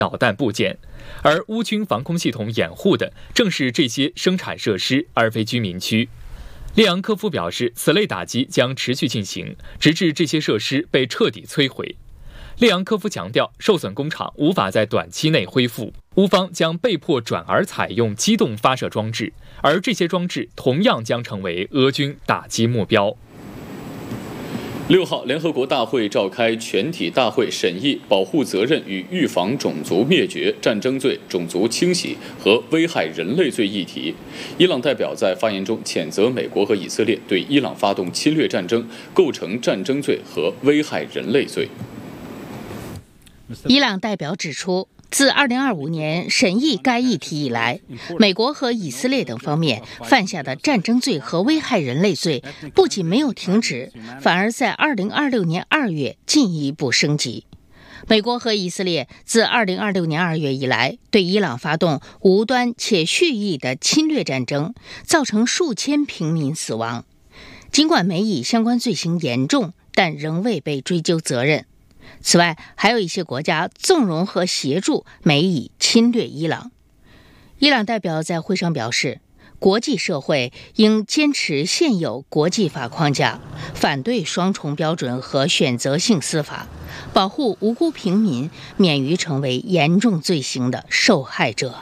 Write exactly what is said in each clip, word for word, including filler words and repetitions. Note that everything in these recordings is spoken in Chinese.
导弹部件，而乌军防空系统掩护的正是这些生产设施，而非居民区。列昂科夫表示，此类打击将持续进行，直至这些设施被彻底摧毁。列昂科夫强调，受损工厂无法在短期内恢复，乌方将被迫转而采用机动发射装置，而这些装置同样将成为俄军打击目标。 六号，联合国大会召开全体大会审议保护责任与预防种族灭绝、战争罪、种族清洗和危害人类罪议题。伊朗代表在发言中谴责美国和以色列对伊朗发动侵略战争，构成战争罪和危害人类罪。 伊朗代表指出，自二零二五年审议该议题以来，美国和以色列等方面犯下的战争罪和危害人类罪不仅没有停止，反而在二零二六年二月进一步升级。美国和以色列自二零二六年二月以来，对伊朗发动无端且蓄意的侵略战争，造成数千平民死亡。尽管美以相关罪行严重，但仍未被追究责任。此外，还有一些国家纵容和协助美以侵略伊朗。伊朗代表在会上表示，国际社会应坚持现有国际法框架，反对双重标准和选择性司法，保护无辜平民免于成为严重罪行的受害者。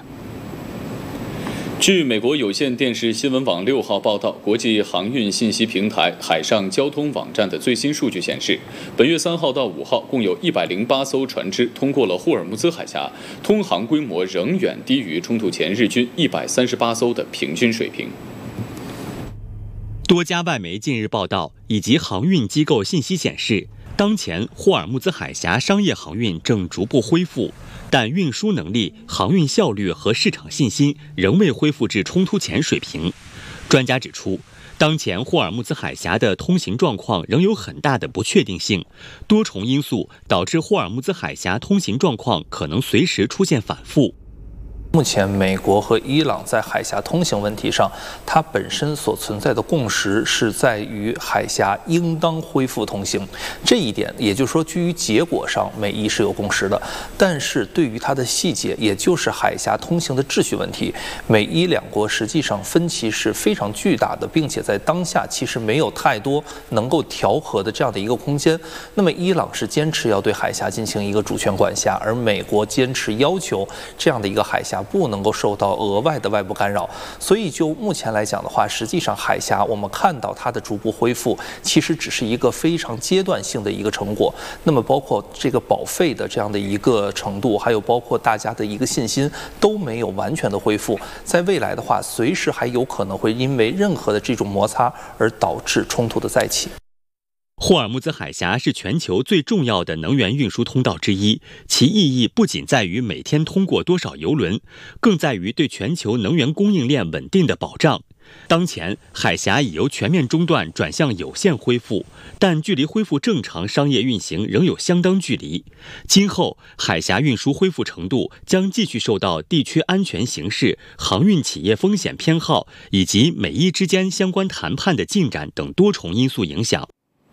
据美国有线电视新闻网六号报道，国际航运信息平台海上交通网站的最新数据显示，本月三号到五号，共有一百零八艘船只通过了霍尔木兹海峡，通航规模仍远低于冲突前日均一百三十八艘的平均水平。 多家外媒近日报道以及航运机构信息显示，当前霍尔木兹海峡商业航运正逐步恢复，但运输能力、航运效率和市场信心仍未恢复至冲突前水平。专家指出，当前霍尔木兹海峡的通行状况仍有很大的不确定性，多重因素导致霍尔木兹海峡通行状况可能随时出现反复。 目前，美国和伊朗在海峡通行问题上，它本身所存在的共识是在于海峡应当恢复通行。这一点，也就是说，基于结果上，美伊是有共识的。但是对于它的细节，也就是海峡通行的秩序问题，美伊两国实际上分歧是非常巨大的，并且在当下其实没有太多能够调和的这样的一个空间。那么，伊朗是坚持要对海峡进行一个主权管辖，而美国坚持要求这样的一个海峡不能够受到额外的外部干扰，所以就目前来讲的话，实际上海峡我们看到它的逐步恢复，其实只是一个非常阶段性的一个成果。那么包括这个保费的这样的一个程度，还有包括大家的一个信心都没有完全的恢复，在未来的话，随时还有可能会因为任何的这种摩擦而导致冲突的再起。 霍尔木兹海峡是全球最重要的能源运输通道之一，其意义不仅在于每天通过多少油轮，更在于对全球能源供应链稳定的保障。当前，海峡已由全面中断转向有限恢复，但距离恢复正常商业运行仍有相当距离。今后，海峡运输恢复程度将继续受到地区安全形势、航运企业风险偏好以及美伊之间相关谈判的进展等多重因素影响。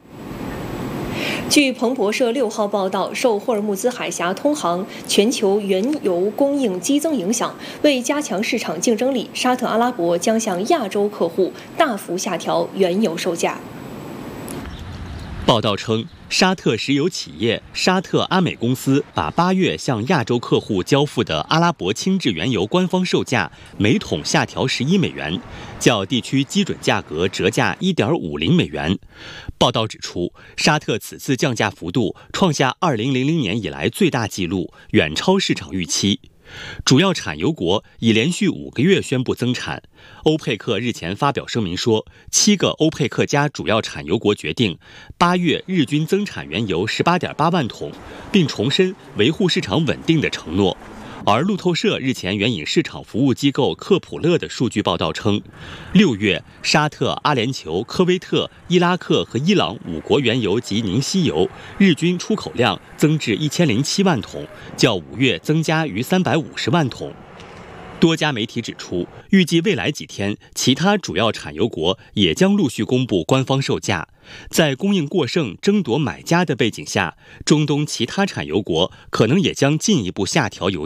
据彭博社六号报道，受霍尔木兹海峡通航、全球原油供应激增影响，为加强市场竞争力，沙特阿拉伯将向亚洲客户大幅下调原油售价。 报道称，沙特石油企业沙特阿美公司把八月向亚洲客户交付的阿拉伯轻质原油官方售价每桶下调十一美元，较地区基准价格折价一点五零美元。报道指出，沙特此次降价幅度创下二零零零年以来最大纪录，远超市场预期。主要产油国已连续五个月宣布增产。欧佩克日前发表声明说，七个欧佩克加主要产油国决定八月日均增产原油十八点八万桶，并重申维护市场稳定的承诺。而路透社日前援引市场服务机构克普勒的数据报道称，六月沙特、阿联酋、科威特、伊拉克和伊朗五国原油及凝稀油日均出口量增至一千零七万桶，较五月增加逾三百五十万桶。 多家媒体指出，预计未来几天，其他主要产油国也将陆续公布官方售价。在供应过剩、争夺买家的背景下，中东其他产油国可能也将进一步下调油